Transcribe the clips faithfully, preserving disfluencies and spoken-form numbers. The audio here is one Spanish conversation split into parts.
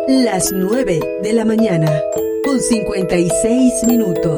Las nueve de la mañana, con cincuenta y seis minutos.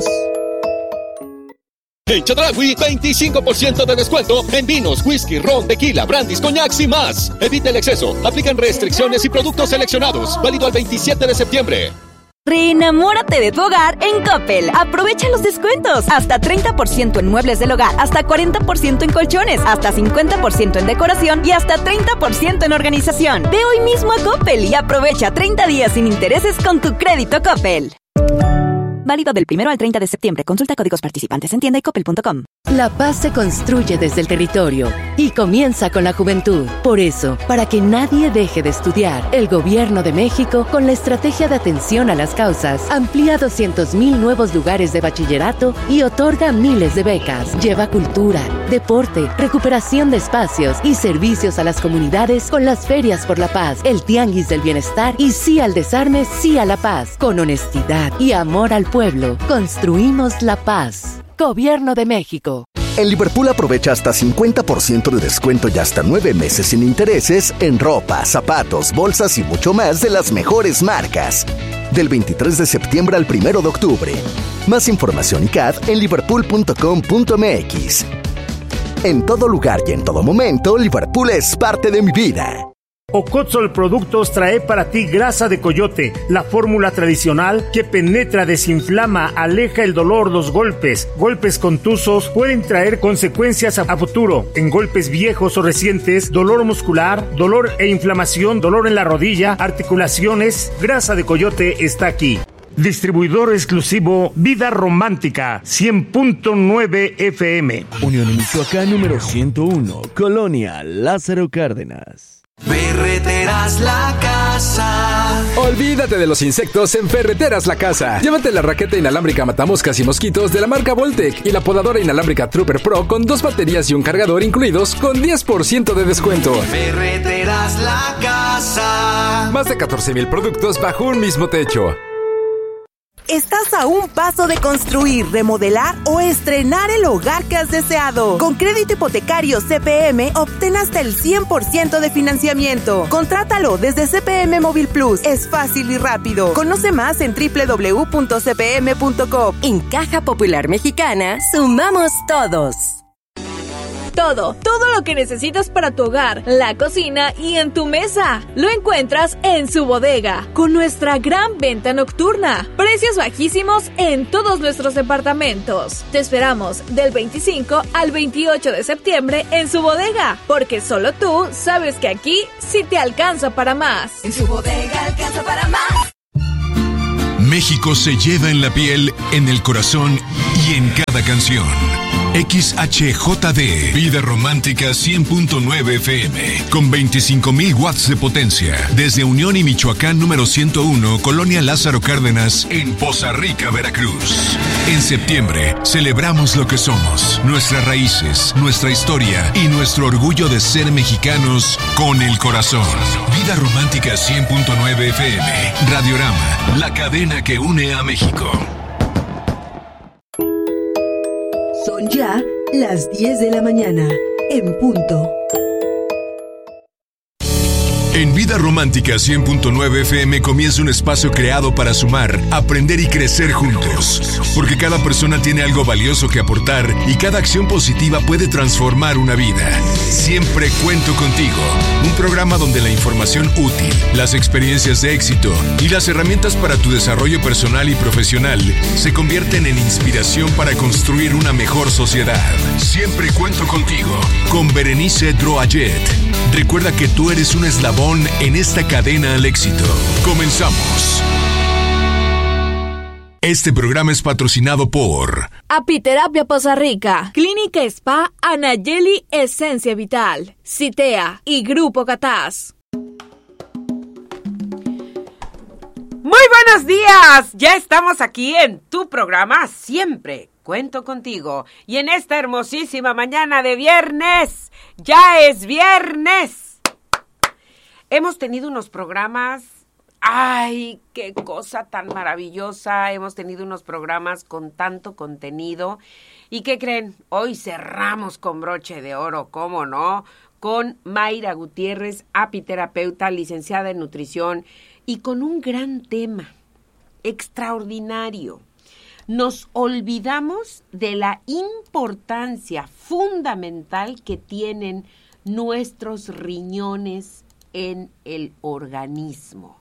En Chedraui, veinticinco por ciento de descuento en vinos, whisky, ron, tequila, brandis, coñacs y más. Evita el exceso. Aplican restricciones y productos seleccionados. Válido al veintisiete de septiembre. Reenamórate de tu hogar en Coppel. Aprovecha los descuentos. Hasta treinta por ciento en muebles del hogar, hasta cuarenta por ciento en colchones, hasta cincuenta por ciento en decoración y hasta treinta por ciento en organización. Ve hoy mismo a Coppel y aprovecha treinta días sin intereses con tu crédito Coppel. Válido del primero al treinta de septiembre. Consulta códigos participantes en tienda y coppel punto com. La paz se construye desde el territorio y comienza con la juventud. Por eso, para que nadie deje de estudiar, el Gobierno de México, con la estrategia de atención a las causas, amplía doscientos mil nuevos lugares de bachillerato y otorga miles de becas. Lleva cultura, deporte, recuperación de espacios y servicios a las comunidades con las ferias por la paz, el tianguis del bienestar y sí al desarme, sí a la paz. Con honestidad y amor al pueblo, construimos la paz. Gobierno de México. En Liverpool aprovecha hasta cincuenta por ciento de descuento y hasta nueve meses sin intereses en ropa, zapatos, bolsas y mucho más de las mejores marcas. Del veintitrés de septiembre al primero de octubre. Más información y C A D en liverpool punto com punto m x. En todo lugar y en todo momento, Liverpool es parte de mi vida. Ocotzol Productos trae para ti grasa de coyote, la fórmula tradicional que penetra, desinflama, aleja el dolor, los golpes. Golpes contusos pueden traer consecuencias a futuro. En golpes viejos o recientes, dolor muscular, dolor e inflamación, dolor en la rodilla, articulaciones, grasa de coyote está aquí. Distribuidor exclusivo Vida Romántica, cien punto nueve F M. Unión Michoacán número ciento uno, Colonia Lázaro Cárdenas. Ferreteras La Casa. Olvídate de los insectos en Ferreteras La Casa. Llévate la raqueta inalámbrica matamoscas y mosquitos de la marca Voltec y la podadora inalámbrica Trooper Pro con dos baterías y un cargador incluidos con diez por ciento de descuento. Ferreteras La Casa. Más de catorce mil productos bajo un mismo techo. Estás a un paso de construir, remodelar o estrenar el hogar que has deseado. Con crédito hipotecario C P M, obtén hasta el cien por ciento de financiamiento. Contrátalo desde C P M Móvil Plus. Es fácil y rápido. Conoce más en doble u doble u doble u punto c p m punto com. En Caja Popular Mexicana, sumamos todos. Todo, todo lo que necesitas para tu hogar, la cocina y en tu mesa. Lo encuentras en Su Bodega, con nuestra gran venta nocturna. Precios bajísimos en todos nuestros departamentos. Te esperamos del veinticinco al veintiocho de septiembre en Su Bodega, porque solo tú sabes que aquí sí te alcanza para más. En Su Bodega alcanza para más. México se lleva en la piel, en el corazón y en cada canción. X H J D, Vida Romántica cien punto nueve F M, con veinticinco mil watts de potencia, desde Unión y Michoacán número ciento uno, Colonia Lázaro Cárdenas, en Poza Rica, Veracruz. En septiembre, celebramos lo que somos, nuestras raíces, nuestra historia y nuestro orgullo de ser mexicanos con el corazón. Vida Romántica cien punto nueve F M, Radiorama, la cadena que une a México. Son ya las diez de la mañana, en punto. En Vida Romántica cien punto nueve F M comienza un espacio creado para sumar, aprender y crecer juntos. Porque cada persona tiene algo valioso que aportar y cada acción positiva puede transformar una vida. Siempre cuento contigo. Un programa donde la información útil, las experiencias de éxito y las herramientas para tu desarrollo personal y profesional se convierten en inspiración para construir una mejor sociedad. Siempre cuento contigo. Con Berenice Droayet. Recuerda que tú eres un eslabón en esta cadena al éxito. Comenzamos. Este programa es patrocinado por Apiterapia Poza Rica, Clínica Spa Anayeli Esencia Vital, Citea y Grupo Catás. Muy buenos días, ya estamos aquí en tu programa Siempre Cuento Contigo y en esta hermosísima mañana de viernes, ya es viernes. Hemos tenido unos programas, ¡ay, qué cosa tan maravillosa! Hemos tenido unos programas con tanto contenido. ¿Y qué creen? Hoy cerramos con broche de oro, ¿cómo no? con Mayra Gutiérrez, apiterapeuta, licenciada en nutrición, y con un gran tema extraordinario. Nos olvidamos de la importancia fundamental que tienen nuestros riñones en el organismo.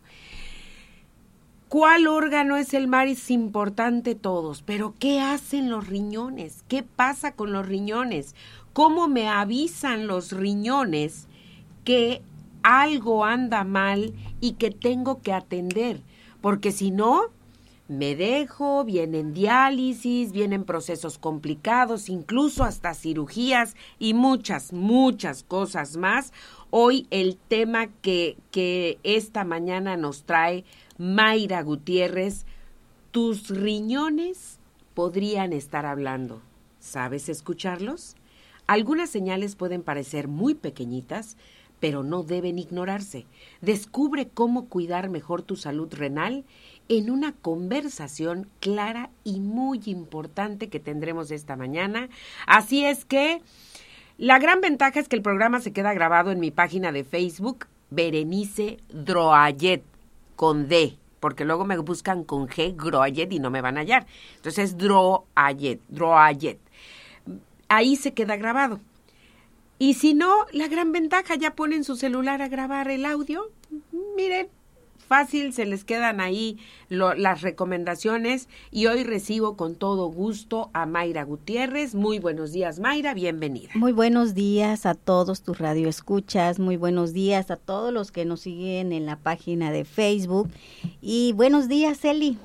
¿Cuál órgano es el más importante? Todos. Pero ¿qué hacen los riñones? ¿Qué pasa con los riñones? ¿Cómo me avisan los riñones que algo anda mal y que tengo que atender? Porque si no, me dejo, vienen diálisis, vienen procesos complicados, incluso hasta cirugías y muchas, muchas cosas más. Hoy el tema que, que esta mañana nos trae Mayra Gutiérrez, tus riñones podrían estar hablando. ¿Sabes escucharlos? Algunas señales pueden parecer muy pequeñitas, pero no deben ignorarse. Descubre cómo cuidar mejor tu salud renal en una conversación clara y muy importante que tendremos esta mañana. Así es que la gran ventaja es que el programa se queda grabado en mi página de Facebook, Berenice Droayet, con D, porque luego me buscan con G, Groayet, y no me van a hallar. Entonces, Droayet, Droayet. Ahí se queda grabado. Y si no, la gran ventaja, ya ponen su celular a grabar el audio. Miren, fácil, se les quedan ahí lo, las recomendaciones. Y hoy recibo con todo gusto a Mayra Gutiérrez. Muy buenos días, Mayra, bienvenida. Muy buenos días a todos tus radioescuchas, muy buenos días a todos los que nos siguen en la página de Facebook. Y buenos días, Eli.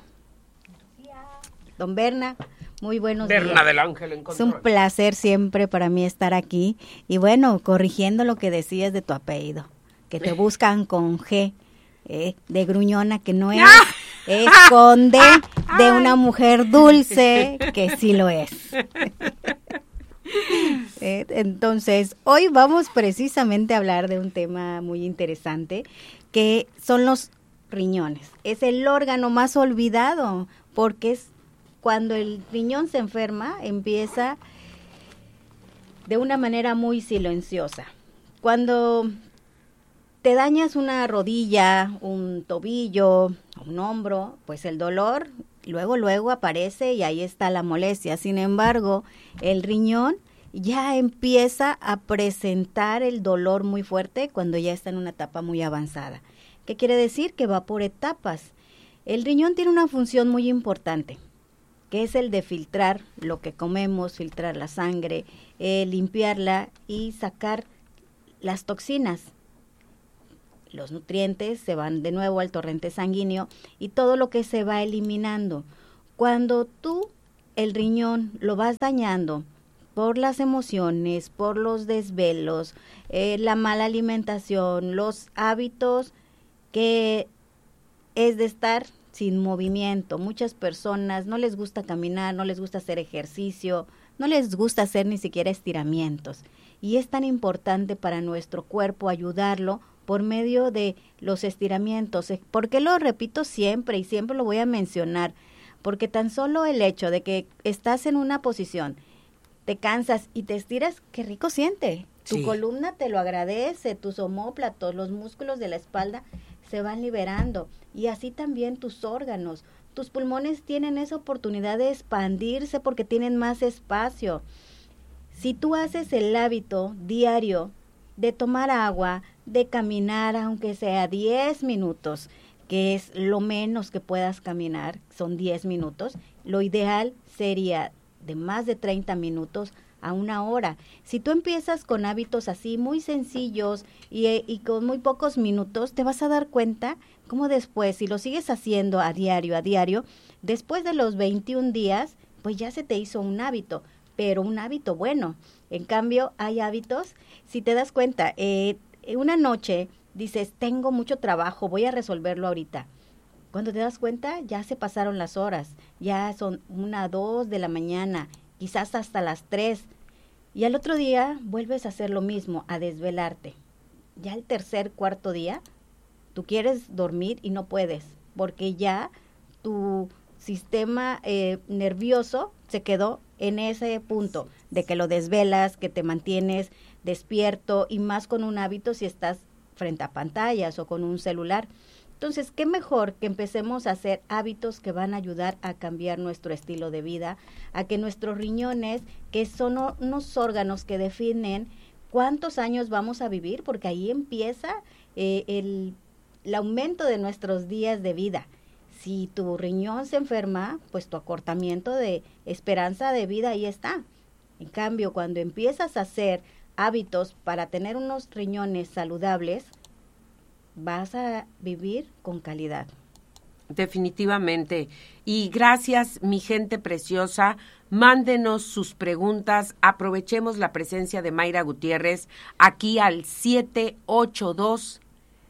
Don Berna. Muy buenos días. Berna del Ángel en control. Es un placer siempre para mí estar aquí. Y bueno, corrigiendo lo que decías de tu apellido, que te buscan con G, eh, de gruñona, que no es, es con D, de una mujer dulce, que sí lo es. eh, entonces, hoy vamos precisamente a hablar de un tema muy interesante, que son los riñones. Es el órgano más olvidado, porque es cuando el riñón se enferma, empieza de una manera muy silenciosa. Cuando te dañas una rodilla, un tobillo, un hombro, pues el dolor luego, luego aparece y ahí está la molestia. Sin embargo, el riñón ya empieza a presentar el dolor muy fuerte cuando ya está en una etapa muy avanzada. ¿Qué quiere decir? Que va por etapas. El riñón tiene una función muy importante, que es el de filtrar lo que comemos, filtrar la sangre, eh, limpiarla y sacar las toxinas. Los nutrientes se van de nuevo al torrente sanguíneo y todo lo que se va eliminando. Cuando tú el riñón lo vas dañando por las emociones, por los desvelos, eh, la mala alimentación, los hábitos que es de estar sin movimiento. Muchas personas no les gusta caminar, no les gusta hacer ejercicio, no les gusta hacer ni siquiera estiramientos. Y es tan importante para nuestro cuerpo ayudarlo por medio de los estiramientos. ¿Por qué lo repito siempre y siempre lo voy a mencionar? Porque tan solo el hecho de que estás en una posición, te cansas y te estiras, qué rico siente. Tu sí. columna te lo agradece, tus omóplatos, los músculos de la espalda se van liberando. Y así también tus órganos, tus pulmones tienen esa oportunidad de expandirse porque tienen más espacio. Si tú haces el hábito diario de tomar agua, de caminar aunque sea diez minutos, que es lo menos que puedas caminar, son diez minutos, lo ideal sería de más de treinta minutos a una hora. Si tú empiezas con hábitos así muy sencillos y, y con muy pocos minutos, te vas a dar cuenta cómo después, si lo sigues haciendo a diario, a diario, después de los veintiún días, pues ya se te hizo un hábito, pero un hábito bueno. En cambio, hay hábitos, si te das cuenta, eh, una noche dices, tengo mucho trabajo, voy a resolverlo ahorita. Cuando te das cuenta, ya se pasaron las horas, ya son una, dos de la mañana, quizás hasta las tres, y al otro día vuelves a hacer lo mismo, a desvelarte. Ya el tercer, cuarto día, tú quieres dormir y no puedes, porque ya tu sistema eh, nervioso se quedó en ese punto de que lo desvelas, que te mantienes despierto y más con un hábito si estás frente a pantallas o con un celular. Entonces, qué mejor que empecemos a hacer hábitos que van a ayudar a cambiar nuestro estilo de vida, a que nuestros riñones, que son unos órganos que definen cuántos años vamos a vivir, porque ahí empieza eh, el, el aumento de nuestros días de vida. Si tu riñón se enferma, pues tu acortamiento de esperanza de vida ahí está. En cambio, cuando empiezas a hacer hábitos para tener unos riñones saludables, vas a vivir con calidad. Definitivamente. Y gracias, mi gente preciosa. Mándenos sus preguntas. Aprovechemos la presencia de Mayra Gutiérrez aquí al siete ocho dos,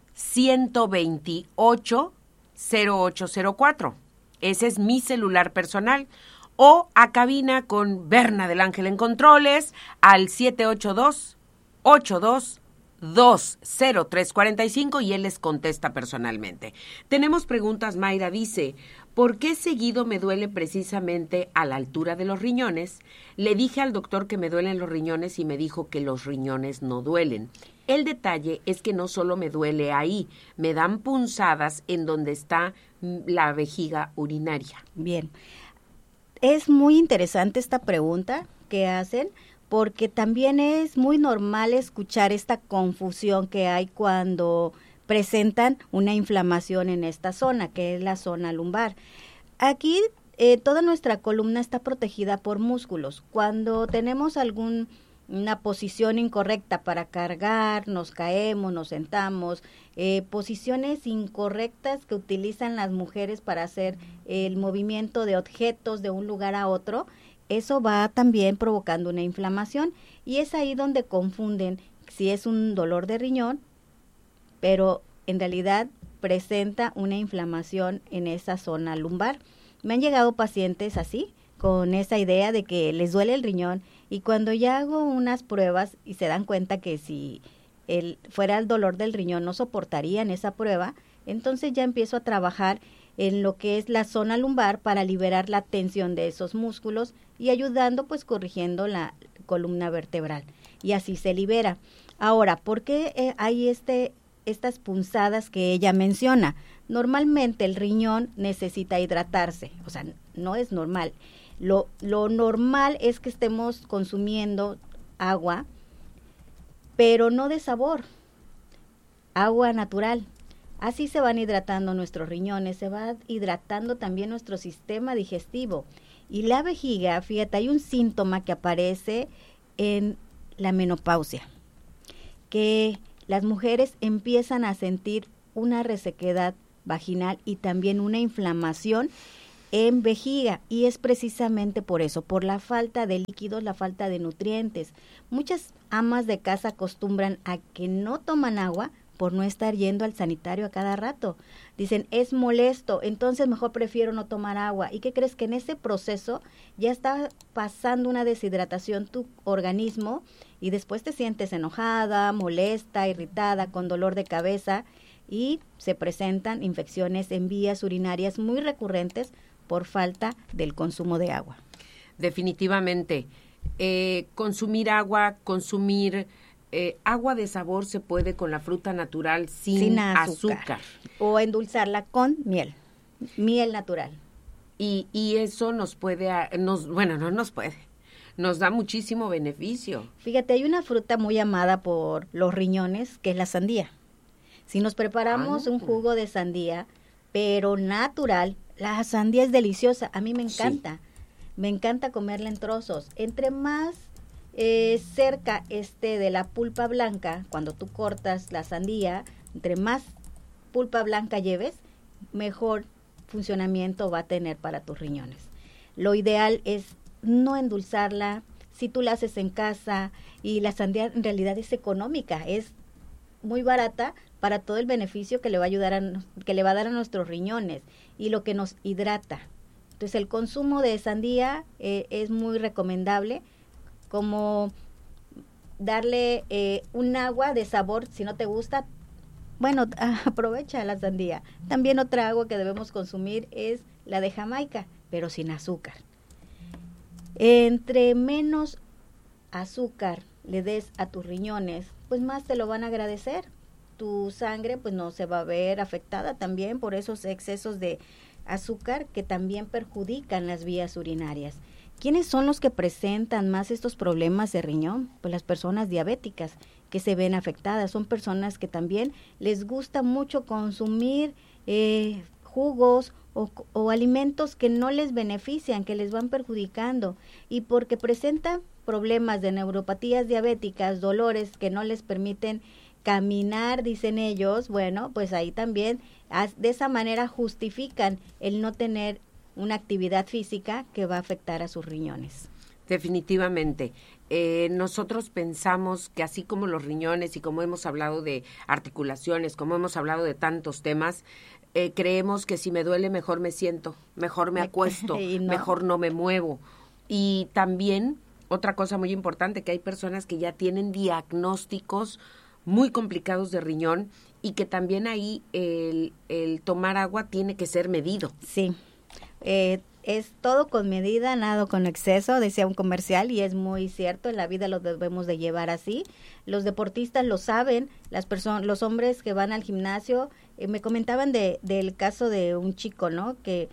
uno dos ocho, cero ocho cero cuatro. Ese es mi celular personal. O a cabina con Berna del Ángel en Controles al siete ocho dos, ocho dos dos cero tres cuatro cinco y él les contesta personalmente. Tenemos preguntas. Mayra dice, ¿por qué seguido me duele precisamente a la altura de los riñones? Le dije al doctor que me duelen los riñones y me dijo que los riñones no duelen. El detalle es que no solo me duele ahí, me dan punzadas en donde está la vejiga urinaria. Bien, es muy interesante esta pregunta que hacen, porque también es muy normal escuchar esta confusión que hay cuando presentan una inflamación en esta zona, que es la zona lumbar. Aquí eh, toda nuestra columna está protegida por músculos. Cuando tenemos alguna posición incorrecta para cargar, nos caemos, nos sentamos, eh, posiciones incorrectas que utilizan las mujeres para hacer el movimiento de objetos de un lugar a otro, eso va también provocando una inflamación y es ahí donde confunden si es un dolor de riñón, pero en realidad presenta una inflamación en esa zona lumbar. Me han llegado pacientes así, con esa idea de que les duele el riñón y cuando ya hago unas pruebas y se dan cuenta que si el, fuera el dolor del riñón no soportarían esa prueba, entonces ya empiezo a trabajar en lo que es la zona lumbar para liberar la tensión de esos músculos y ayudando pues corrigiendo la columna vertebral y así se libera. Ahora, ¿por qué eh, hay este, estas punzadas que ella menciona? Normalmente el riñón necesita hidratarse, o sea, no es normal. Lo, lo normal es que estemos consumiendo agua, pero no de sabor, agua natural. Así se van hidratando nuestros riñones, se va hidratando también nuestro sistema digestivo. Y la vejiga, fíjate, hay un síntoma que aparece en la menopausia, que las mujeres empiezan a sentir una resequedad vaginal y también una inflamación en vejiga, y es precisamente por eso, por la falta de líquidos, la falta de nutrientes. Muchas amas de casa acostumbran a que no toman agua por no estar yendo al sanitario a cada rato. Dicen, es molesto, entonces mejor prefiero no tomar agua. ¿Y qué crees? Que en ese proceso ya está pasando una deshidratación tu organismo y después te sientes enojada, molesta, irritada, con dolor de cabeza y se presentan infecciones en vías urinarias muy recurrentes por falta del consumo de agua. Definitivamente. Eh, consumir agua, consumir... Eh, agua de sabor se puede con la fruta natural sin, sin azúcar. azúcar. O endulzarla con miel, miel natural. Y, y eso nos puede, nos, bueno, no nos puede, nos da muchísimo beneficio. Fíjate, hay una fruta muy amada por los riñones, que es la sandía. Si nos preparamos ah, un jugo de sandía, pero natural, la sandía es deliciosa, a mí me encanta. Sí. Me encanta comerla en trozos. Entre más Eh, cerca este de la pulpa blanca, cuando tú cortas la sandía, entre más pulpa blanca lleves, mejor funcionamiento va a tener para tus riñones. Lo ideal es no endulzarla. Si tú la haces en casa, y la sandía en realidad es económica, es muy barata para todo el beneficio que le va a ayudar a, que le va a dar a nuestros riñones y lo que nos hidrata. Entonces el consumo de sandía eh, es muy recomendable, como darle eh, un agua de sabor. Si no te gusta, bueno, aprovecha la sandía. También otra agua que debemos consumir es la de Jamaica, pero sin azúcar. Entre menos azúcar le des a tus riñones, pues más te lo van a agradecer. Tu sangre pues no se va a ver afectada también por esos excesos de azúcar que también perjudican las vías urinarias. ¿Quiénes son los que presentan más estos problemas de riñón? Pues las personas diabéticas que se ven afectadas. Son personas que también les gusta mucho consumir eh, jugos o, o alimentos que no les benefician, que les van perjudicando. Y porque presentan problemas de neuropatías diabéticas, dolores que no les permiten caminar, dicen ellos, bueno, pues ahí también de esa manera justifican el no tener una actividad física que va a afectar a sus riñones. Definitivamente. Eh, nosotros pensamos que así como los riñones y como hemos hablado de articulaciones, como hemos hablado de tantos temas, eh, creemos que si me duele mejor me siento, mejor me acuesto, no. mejor no me muevo. Y también otra cosa muy importante, que hay personas que ya tienen diagnósticos muy complicados de riñón y que también ahí el, el tomar agua tiene que ser medido. Sí. Eh, es todo con medida, nada con exceso, decía un comercial, y es muy cierto, en la vida lo debemos de llevar así. Los deportistas lo saben, las personas, los hombres que van al gimnasio, eh, me comentaban de del caso de un chico, ¿no? Que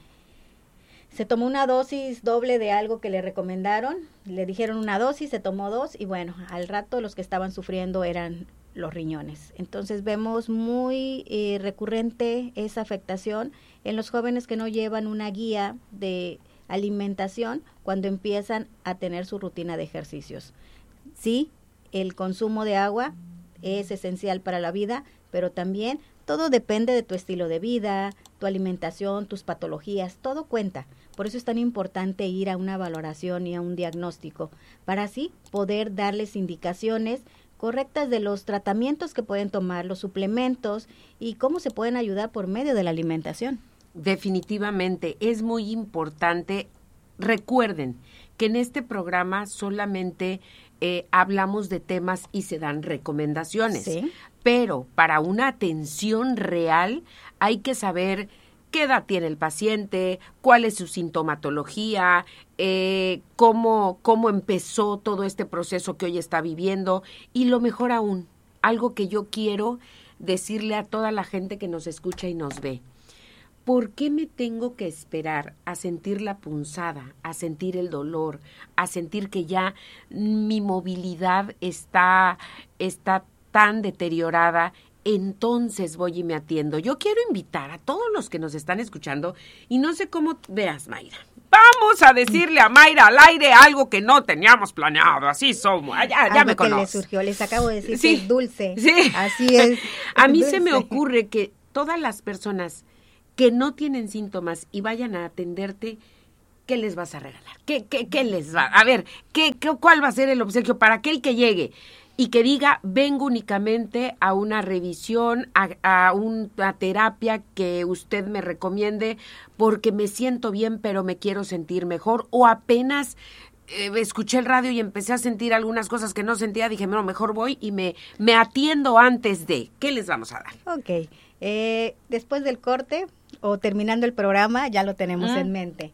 se tomó una dosis doble de algo que le recomendaron, le dijeron una dosis, se tomó dos, y bueno, al rato los que estaban sufriendo eran los riñones. Entonces vemos muy eh, recurrente esa afectación en los jóvenes que no llevan una guía de alimentación cuando empiezan a tener su rutina de ejercicios. Sí, el consumo de agua es esencial para la vida, pero también todo depende de tu estilo de vida, tu alimentación, tus patologías, todo cuenta. Por eso es tan importante ir a una valoración y a un diagnóstico, para así poder darles indicaciones correctas de los tratamientos que pueden tomar, los suplementos y cómo se pueden ayudar por medio de la alimentación. Definitivamente, es muy importante. Recuerden que en este programa solamente eh, hablamos de temas y se dan recomendaciones, ¿sí? Pero para una atención real hay que saber qué edad tiene el paciente, cuál es su sintomatología, eh, cómo, cómo empezó todo este proceso que hoy está viviendo y lo mejor aún, algo que yo quiero decirle a toda la gente que nos escucha y nos ve. ¿Por qué me tengo que esperar a sentir la punzada, a sentir el dolor, a sentir que ya mi movilidad está, está tan deteriorada? Entonces voy y me atiendo. Yo quiero invitar a todos los que nos están escuchando y no sé cómo veas, Mayra. Vamos a decirle a Mayra al aire algo que no teníamos planeado. Así somos. Ya, ya algo me conoces. Que le surgió. Les acabo de decir sí. que es dulce. Sí. Así es. A mí dulce. Se me ocurre que todas las personas que no tienen síntomas y vayan a atenderte, ¿qué les vas a regalar? ¿Qué, qué, qué les va? A ver, ¿qué, qué, ¿cuál va a ser el obsequio para aquel que llegue y que diga, vengo únicamente a una revisión, a, a una terapia que usted me recomiende porque me siento bien, pero me quiero sentir mejor? O apenas eh, escuché el radio y empecé a sentir algunas cosas que no sentía, dije, no, mejor voy y me, me atiendo antes de. ¿Qué les vamos a dar? Ok, eh, después del corte o terminando el programa, ya lo tenemos ¿Mm? en mente.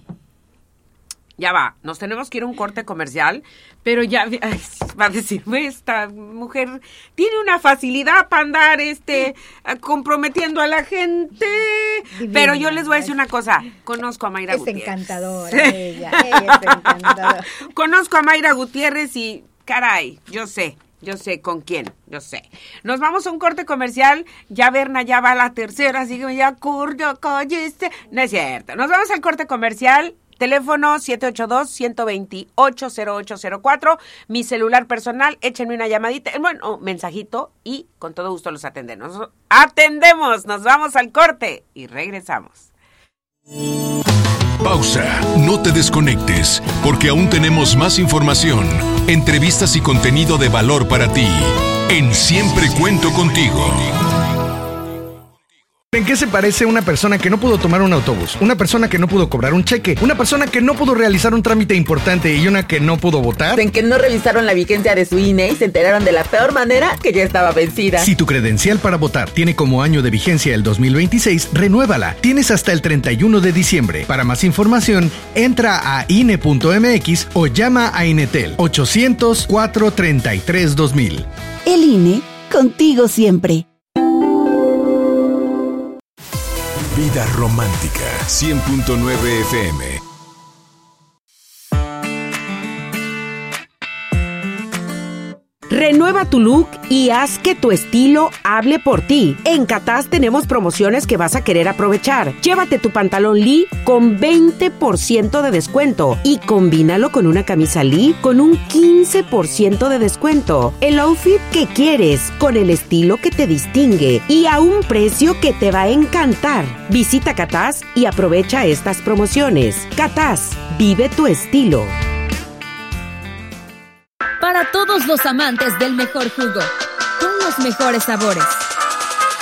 Ya va, nos tenemos que ir a un corte comercial, pero ya ay, va a decirme, esta mujer tiene una facilidad para andar este comprometiendo a la gente. Divina, pero yo les voy a decir una cosa, conozco a Mayra es Gutiérrez. Encantadora, sí. ella, ella es encantadora. Conozco a Mayra Gutiérrez y caray, yo sé. Yo sé con quién, yo sé. Nos vamos a un corte comercial. Ya Berna ya va a la tercera, así que ya corre, cállese. No es cierto. Nos vamos al corte comercial. Teléfono siete ocho dos, uno dos ocho, cero ocho cero cuatro. Mi celular personal, échenme una llamadita, bueno, un mensajito y con todo gusto los atendemos. Atendemos, nos vamos al corte y regresamos. Pausa, no te desconectes, porque aún tenemos más información, entrevistas y contenido de valor para ti. En Siempre Cuento Contigo. ¿En qué se parece una persona que no pudo tomar un autobús, una persona que no pudo cobrar un cheque, una persona que no pudo realizar un trámite importante y una que no pudo votar? En que no revisaron la vigencia de su I N E y se enteraron de la peor manera que ya estaba vencida. Si tu credencial para votar tiene como año de vigencia el dos mil veintiséis, renuévala. Tienes hasta el treinta y uno de diciembre. Para más información, entra a I N E punto M X o llama a Inetel ochocientos, cuatrocientos treinta y tres, dos mil. El I N E, contigo siempre. Vida Romántica, cien punto nueve F M. Renueva tu look y haz que tu estilo hable por ti. En Catás tenemos promociones que vas a querer aprovechar. Llévate tu pantalón Lee con veinte por ciento de descuento y combínalo con una camisa Lee con un quince por ciento de descuento. El outfit que quieres, con el estilo que te distingue y a un precio que te va a encantar. Visita Catás y aprovecha estas promociones. Catás, vive tu estilo. Para todos los amantes del mejor jugo, con los mejores sabores.